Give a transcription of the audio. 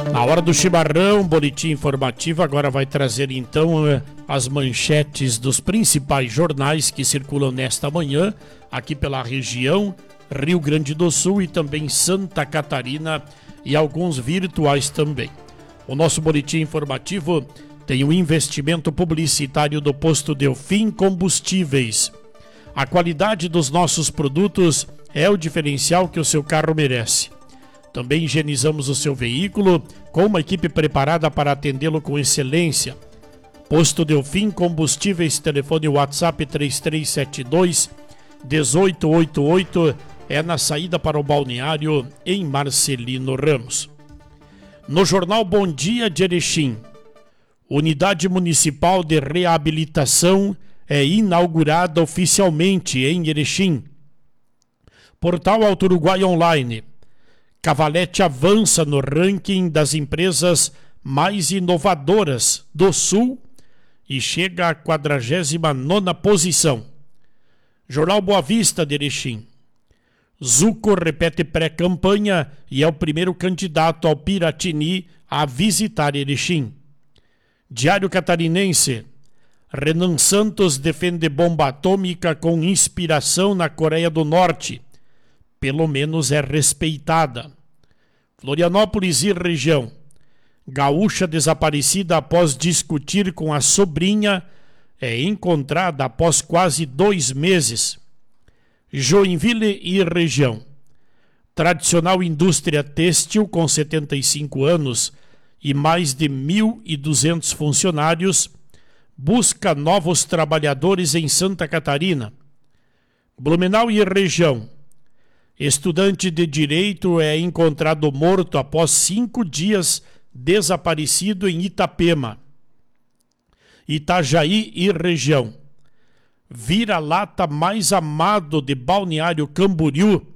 Na hora do chimarrão, boletim informativo agora vai trazer então as manchetes dos principais jornais que circulam nesta manhã aqui pela região, Rio Grande do Sul e também Santa Catarina e alguns virtuais também. O nosso boletim informativo tem o investimento publicitário do posto Delfim Combustíveis. A qualidade dos nossos produtos é o diferencial que o seu carro merece. Também higienizamos o seu veículo com uma equipe preparada para atendê-lo com excelência. Posto Delfim Combustíveis, telefone WhatsApp 3372-1888, é na saída para o balneário em Marcelino Ramos. No jornal Bom Dia de Erechim, Unidade Municipal de Reabilitação é inaugurada oficialmente em Erechim. Portal Alto Uruguai Online. Cavalete avança no ranking das empresas mais inovadoras do Sul e chega à 49ª posição. Jornal Boa Vista de Erechim. Zuco repete pré-campanha e é o primeiro candidato ao Piratini a visitar Erechim. Diário Catarinense. Renan Santos defende bomba atômica com inspiração na Coreia do Norte. Pelo menos é respeitada. Florianópolis e região. Gaúcha desaparecida após discutir com a sobrinha é encontrada após quase 2 meses. Joinville e região. Tradicional indústria têxtil com 75 anos e mais de 1.200 funcionários busca novos trabalhadores em Santa Catarina. Blumenau e região. Estudante de Direito é encontrado morto após 5 dias desaparecido em Itapema. Itajaí e região. Vira-lata mais amado de Balneário Camboriú